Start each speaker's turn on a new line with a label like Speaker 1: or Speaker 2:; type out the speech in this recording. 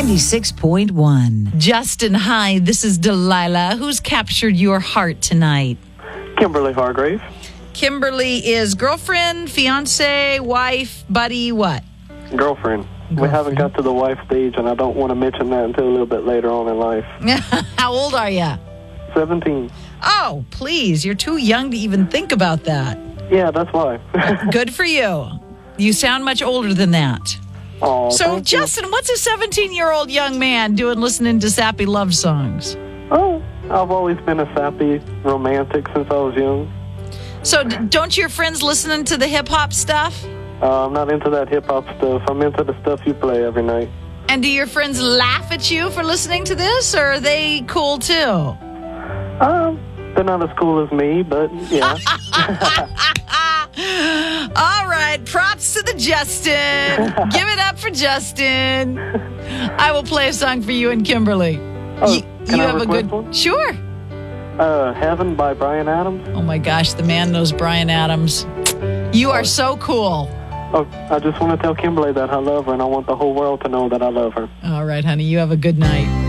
Speaker 1: 96.1.
Speaker 2: Justin, hi, this is Delilah. Who's captured your heart tonight?
Speaker 3: Kimberly Hargrave.
Speaker 2: Kimberly is girlfriend, fiance, wife, buddy, what?
Speaker 3: Girlfriend. We haven't got to the wife stage, and I don't want to mention that until a little bit later on in life.
Speaker 2: How old are you?
Speaker 3: 17.
Speaker 2: Oh, please, you're too young to even think about that.
Speaker 3: Yeah, that's why.
Speaker 2: Good for you. You sound much older than that.
Speaker 3: Oh,
Speaker 2: So, Justin, what's a 17-year-old young man doing listening to sappy love songs?
Speaker 3: Oh, I've always been a sappy romantic since I was young.
Speaker 2: So, don't your friends listening to the hip-hop stuff?
Speaker 3: I'm not into that hip-hop stuff. I'm into the stuff you play every night.
Speaker 2: And do your friends laugh at you for listening to this, or are they cool too?
Speaker 3: They're not as cool as me, but yeah.
Speaker 2: All right, props to the Justin. Give it up for Justin. I will play a song for you and Kimberly.
Speaker 3: Oh, can I
Speaker 2: have a
Speaker 3: request
Speaker 2: good
Speaker 3: one?
Speaker 2: Sure.
Speaker 3: Heaven by Bryan Adams.
Speaker 2: Oh my gosh, the man knows Bryan Adams. You are so cool.
Speaker 3: Oh, I just want to tell Kimberly that I love her, and I want the whole world to know that I love her.
Speaker 2: All right, honey, you have a good night.